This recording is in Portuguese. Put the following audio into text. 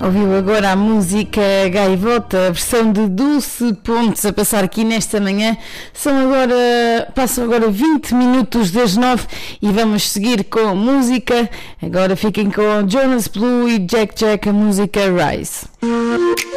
Ouviu agora a música Gaivota, a versão de Dulce Pontes, a passar aqui nesta manhã. Passam agora 20 minutos das 9 e vamos seguir com música. Agora fiquem com Jonas Blue e Jack Jack, a música Rise.